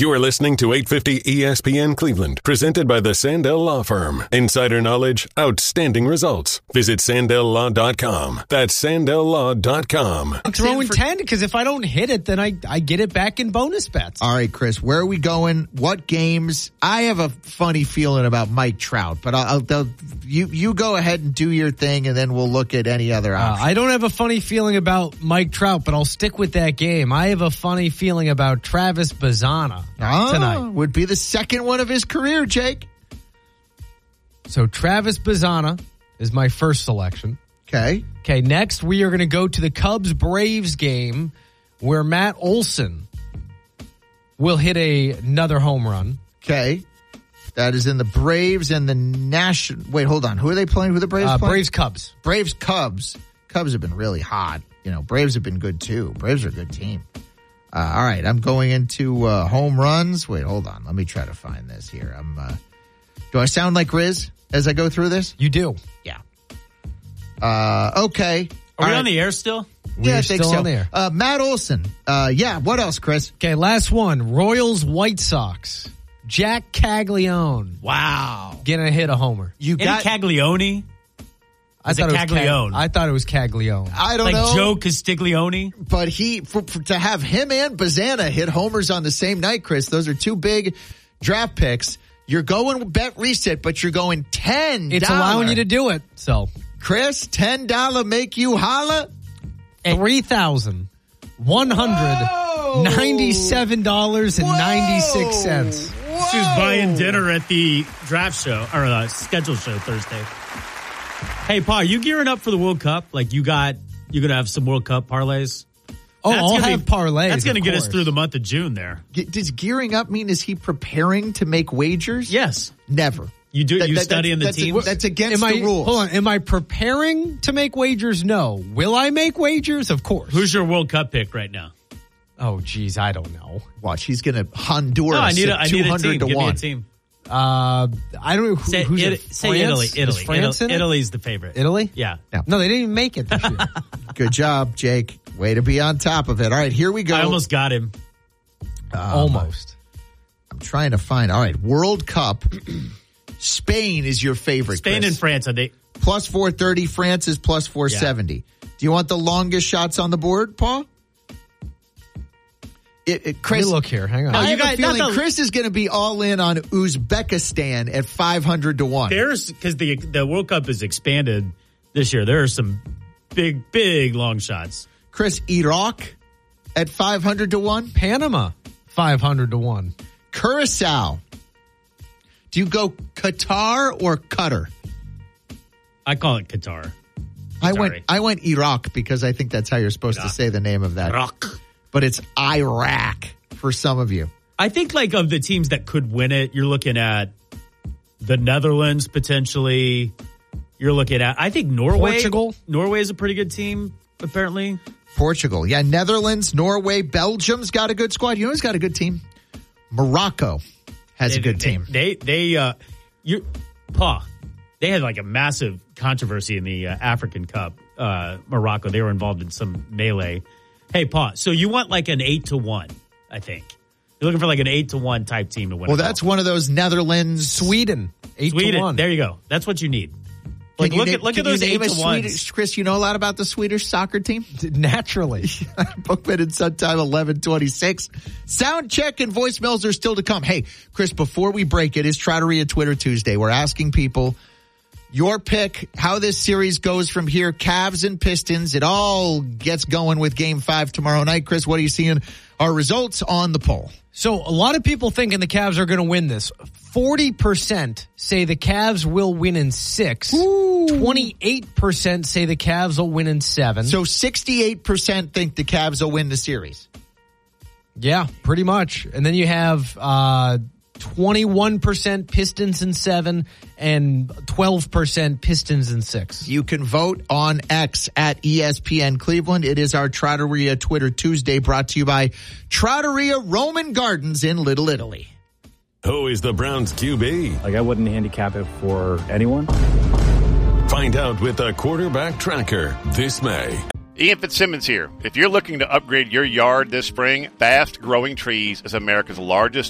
You are listening to 850 ESPN Cleveland, presented by the Sandell Law Firm. Insider knowledge, outstanding results. Visit SandellLaw.com. That's SandellLaw.com. I'm throwing 10 because if I don't hit it, then I get it back in bonus bets. All right, Chris, where are we going? What games? I have a funny feeling about Mike Trout, but you go ahead and do your thing, and then we'll look at any other options. I don't have a funny feeling about Mike Trout, but I'll stick with that game. I have a funny feeling about Travis Bazzana tonight. Would be the second one of his career, Jake. So Travis Bazzana is my first selection. Okay, next we are going to go to the Cubs-Braves game where Matt Olson will hit another home run. Okay. That is in the Braves and the National. Wait, hold on. Who are they playing? Who are the Braves playing? Braves-Cubs. Braves-Cubs. Cubs have been really hot. Braves have been good, too. Braves are a good team. All right, I'm going into home runs. Wait, hold on. Let me try to find this here. Do I sound like Riz as I go through this? You do. Yeah. Okay. Are we on the air still? Yeah, I think still so. on the air. Matt Olson. Yeah, what else, Chris? Okay, last one. Royals-White Sox. Jack Caglione. Wow. Gonna hit a homer. Any Caglione? I thought Caglione? I thought it was Caglione. I don't know. Like Joe Castiglione? But to have him and Bazzana hit homers on the same night, Chris, those are two big draft picks. You're going bet reset, but you're going $10. It's allowing you to do it. So, Chris, $10 make you holla? $3,197.96. She was buying dinner at the draft show, or schedule show Thursday. Hey, Pa, are you gearing up for the World Cup? Like you're going to have some World Cup parlays? I'll have parlays. That's going to get us through the month of June there. Does gearing up mean, is he preparing to make wagers? Yes. Never. You studying the teams? That's against the rules. Hold on. Am I preparing to make wagers? No. Will I make wagers? Of course. Who's your World Cup pick right now? Oh, geez. I don't know. Watch. He's going to Honduras I need at a 200 team. to Give 1. me a team. I don't know. Say France? Italy. Is France in it? Italy's the favorite. Italy? Yeah. No, they didn't even make it this year. Good job, Jake. Way to be on top of it. All right, here we go. I almost got him. Almost. I'm trying to find. All right, World Cup. Spain is your favorite. Spain Chris. and France, are they? Plus 430. France is plus 470. Yeah. Do you want the longest shots on the board, Paul? Chris, let me look here. Hang on. I have a feeling Chris is going to be all in on Uzbekistan at 500 to 1. Because the World Cup is expanded this year. There are some big long shots. Chris, Iraq at 500 to 1. Panama 500 to 1. Curacao. Do you go Qatar or Qatar? I call it Qatar. I went Iraq because I think that's how you're supposed to say the name of that. Iraq. But it's Iraq for some of you. I think of the teams that could win it, you're looking at the Netherlands potentially. You're looking at, I think Norway. Portugal. Norway is a pretty good team, apparently. Portugal. Yeah, Netherlands, Norway, Belgium's got a good squad. You know who's got a good team? Morocco has a good team. They had like a massive controversy in the African Cup. Morocco, they were involved in some melee. Hey, Pa, so you want like an 8-1, I think. You're looking for like an 8-1 type team to win. Well, that's one of those Netherlands. Sweden, 8-1. There you go. That's what you need. Like, look at those 8-1s. Chris, you know a lot about the Swedish soccer team? Naturally. Bookman and Suntime 1126. Sound check and voicemails are still to come. Hey, Chris, before we break, it is Trattoria Twitter Tuesday. We're asking people your pick, how this series goes from here, Cavs and Pistons. It all gets going with Game 5 tomorrow night. Chris, what are you seeing? Our results on the poll. So a lot of people thinking the Cavs are going to win this. 40% say the Cavs will win in 6. Ooh. 28% say the Cavs will win in 7. So 68% think the Cavs will win the series. Yeah, pretty much. And then you have 21% Pistons in 7 and 12% Pistons in 6. You can vote on X at ESPN Cleveland. It is our Trattoria Twitter Tuesday, brought to you by Trattoria Roman Gardens in Little Italy. Who is the Browns QB? I wouldn't handicap it for anyone. Find out with the Quarterback Tracker this May. Ian Fitzsimmons here. If you're looking to upgrade your yard this spring, Fast Growing Trees is America's largest